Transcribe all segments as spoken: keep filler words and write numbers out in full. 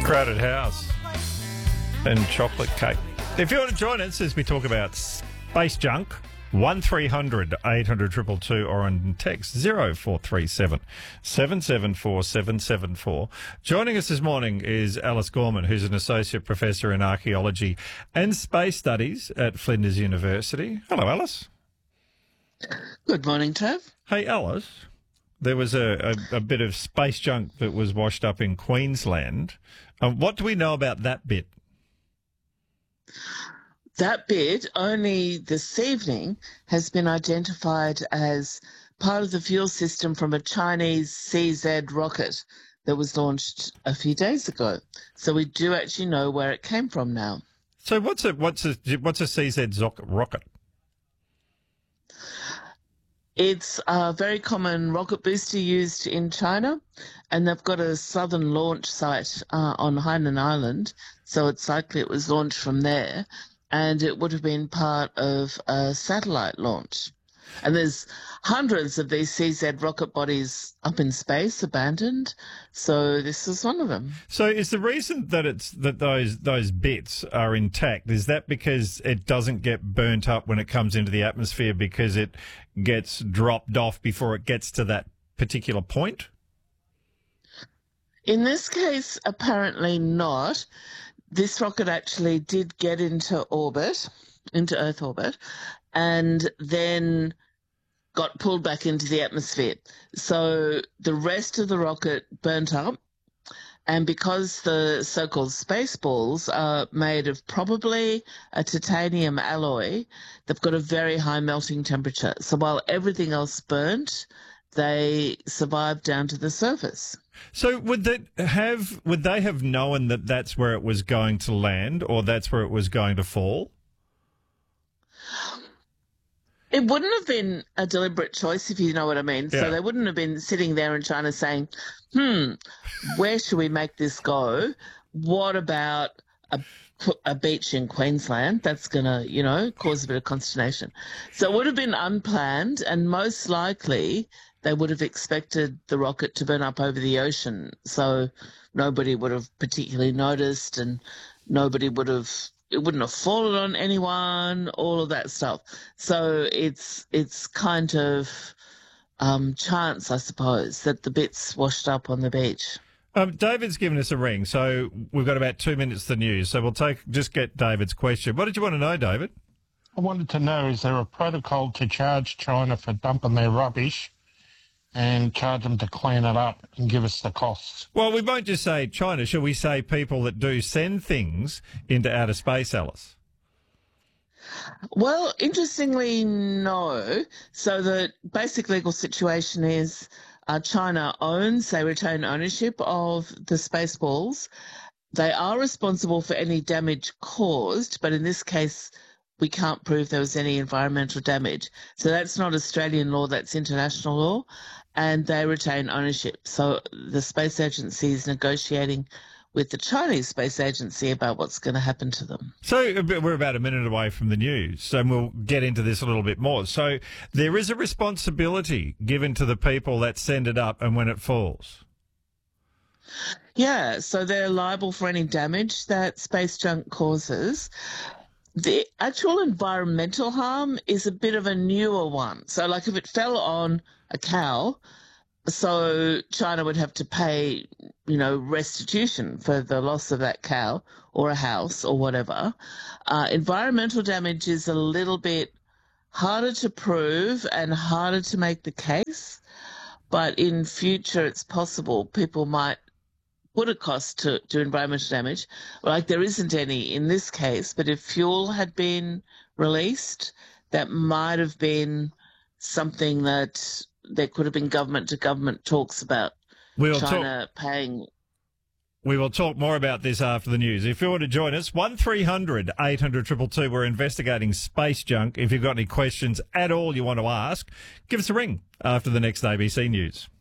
Crowded House and Chocolate Cake. If you want to join us as we talk about space junk, one three hundred eight hundred two two two or on text zero four three seven seven seven four seven seven four. Joining us this morning is Alice Gorman, who's an Associate Professor in Archaeology and Space Studies at Flinders University. Hello, Alice. Good morning, Trev. Hey, Alice. There was a, a, a bit of space junk that was washed up in Queensland. Um, what do we know about that bit? That bit, only this evening, has been identified as part of the fuel system from a Chinese C Z rocket that was launched a few days ago. So we do actually know where it came from now. So what's a what's a what's a C Z rocket? It's a very common rocket booster used in China, and they've got a southern launch site uh, on Hainan Island, so it's likely it was launched from there, and it would have been part of a satellite launch. And there's hundreds of these C Z rocket bodies up in space, abandoned, so this is one of them. So is the reason that it's that those those bits are intact, is that because it doesn't get burnt up when it comes into the atmosphere because it gets dropped off before it gets to that particular point? In this case, apparently not. This rocket actually did get into orbit, into Earth orbit, and then got pulled back into the atmosphere. So the rest of the rocket burnt up, and because the so-called space balls are made of probably a titanium alloy, they've got a very high melting temperature. So while everything else burnt, they survived down to the surface. So would that have would they have known that that's where it was going to land, or that's where it was going to fall? It wouldn't have been a deliberate choice, if you know what I mean. Yeah. So they wouldn't have been sitting there in China saying, hmm, where should we make this go? What about a, a beach in Queensland? That's going to, you know, cause a bit of consternation. So it would have been unplanned, and most likely they would have expected the rocket to burn up over the ocean. So nobody would have particularly noticed, and nobody would have... it wouldn't have fallen on anyone, all of that stuff. So it's it's kind of um, chance, I suppose, that the bits washed up on the beach. Um, David's given us a ring, so we've got about two minutes to the news. So we'll take just get David's question. What did you want to know, David? I wanted to know, is there a protocol to charge China for dumping their rubbish and charge them to clean it up and give us the costs? Well, we won't just say China. Shall we say people that do send things into outer space, Alice? Well, interestingly, no. So the basic legal situation is uh, China owns, they retain ownership of the space balls. They are responsible for any damage caused, but in this case, we can't prove there was any environmental damage. So that's not Australian law, that's international law, and they retain ownership. So the space agency is negotiating with the Chinese space agency about what's going to happen to them. So we're about a minute away from the news, so we'll get into this a little bit more. So there is a responsibility given to the people that send it up and when it falls. Yeah, so they're liable for any damage that space junk causes. The actual environmental harm is a bit of a newer one. So, like, if it fell on a cow, so China would have to pay, you know, restitution for the loss of that cow or a house or whatever. Uh, environmental damage is a little bit harder to prove and harder to make the case, but in future it's possible people might put a cost to, to environmental damage. Like, there isn't any in this case, but if fuel had been released, that might have been something that there could have been government to government talks about. We'll China talk, paying. We will talk more about this after the news. If you want to join us, one three hundred eight hundred two two two. We're investigating space junk. If you've got any questions at all you want to ask, give us a ring after the next A B C News.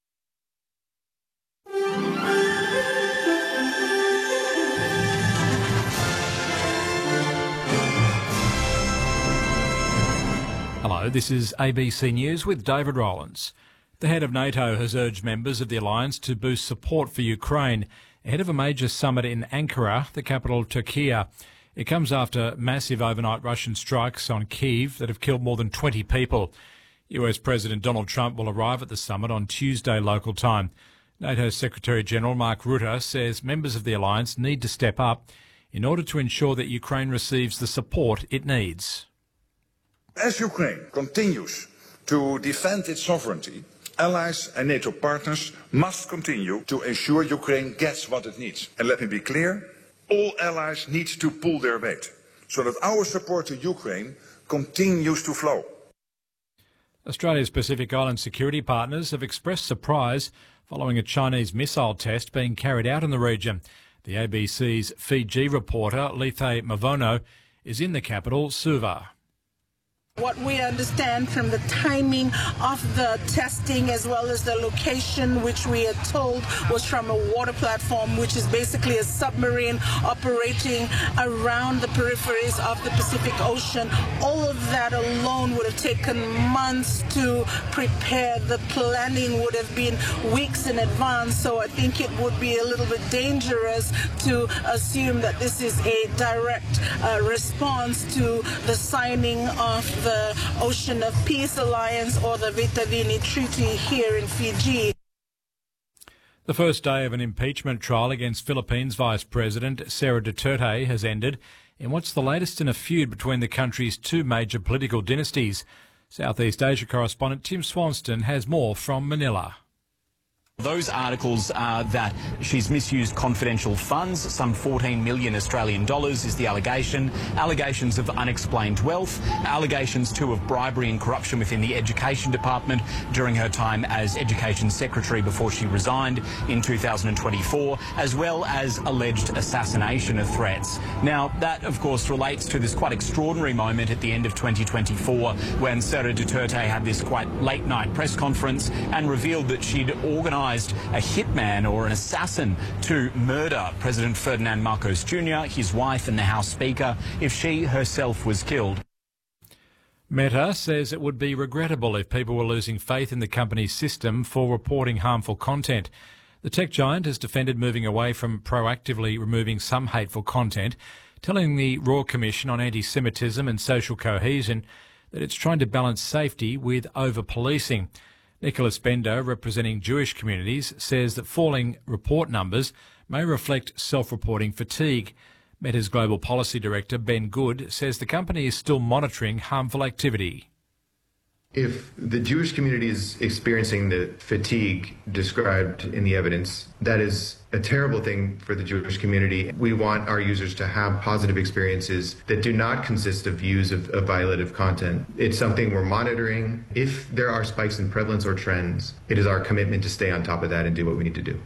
Hello, this is A B C News with David Rowlands. The head of NATO has urged members of the alliance to boost support for Ukraine ahead of a major summit in Ankara, the capital of Turkey. It comes after massive overnight Russian strikes on Kyiv that have killed more than twenty people. U S President Donald Trump will arrive at the summit on Tuesday local time. NATO Secretary-General Mark Rutte says members of the alliance need to step up in order to ensure that Ukraine receives the support it needs. As Ukraine continues to defend its sovereignty, allies and NATO partners must continue to ensure Ukraine gets what it needs. And let me be clear, all allies need to pull their weight so that our support to Ukraine continues to flow. Australia's Pacific Island security partners have expressed surprise following a Chinese missile test being carried out in the region. The A B C's Fiji reporter, Lethe Mavono, is in the capital, Suva. What we understand from the timing of the testing as well as the location, which we are told was from a water platform, which is basically a submarine operating around the peripheries of the Pacific Ocean. All of that alone would have taken months to prepare. The planning would have been weeks in advance, so I think it would be a little bit dangerous to assume that this is a direct uh, response to the signing of the Ocean of Peace Alliance or the Vitavini Treaty here in Fiji. The first day of an impeachment trial against Philippines Vice President Sara Duterte has ended in what's the latest in a feud between the country's two major political dynasties. Southeast Asia correspondent Tim Swanston has more from Manila. Those articles are that she's misused confidential funds. Some fourteen million Australian dollars is the allegation. Allegations of unexplained wealth. Allegations, too, of bribery and corruption within the Education Department during her time as Education Secretary before she resigned in two thousand twenty-four, as well as alleged assassination of threats. Now, that, of course, relates to this quite extraordinary moment at the end of twenty twenty-four when Sara Duterte had this quite late-night press conference and revealed that she'd organised a hitman or an assassin to murder President Ferdinand Marcos Junior, his wife and the House Speaker, if she herself was killed. Meta says it would be regrettable if people were losing faith in the company's system for reporting harmful content. The tech giant has defended moving away from proactively removing some hateful content, telling the Royal Commission on Anti-Semitism and Social Cohesion that it's trying to balance safety with over-policing. Nicholas Bender, representing Jewish communities, says that falling report numbers may reflect self-reporting fatigue. Meta's Global Policy Director, Ben Good, says the company is still monitoring harmful activity. If the Jewish community is experiencing the fatigue described in the evidence, that is a terrible thing for the Jewish community. We want our users to have positive experiences that do not consist of views of, of violative content. It's something we're monitoring. If there are spikes in prevalence or trends, it is our commitment to stay on top of that and do what we need to do.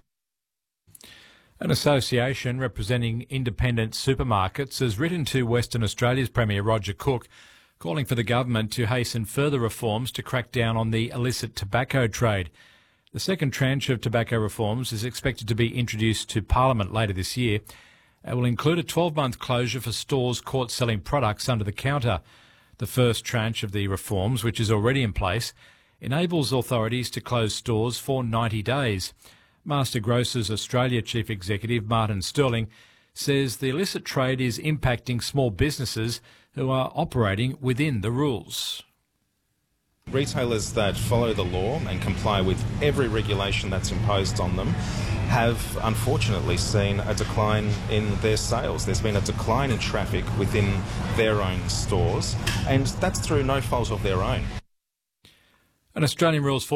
An association representing independent supermarkets has written to Western Australia's Premier Roger Cook, calling for the government to hasten further reforms to crack down on the illicit tobacco trade. The second tranche of tobacco reforms is expected to be introduced to Parliament later this year. It will include a twelve-month closure for stores caught selling products under the counter. The first tranche of the reforms, which is already in place, enables authorities to close stores for ninety days. Master Grocers Australia Chief Executive Martin Sterling says the illicit trade is impacting small businesses who are operating within the rules. Retailers that follow the law and comply with every regulation that's imposed on them have unfortunately seen a decline in their sales. There's been a decline in traffic within their own stores, and that's through no fault of their own. An Australian rules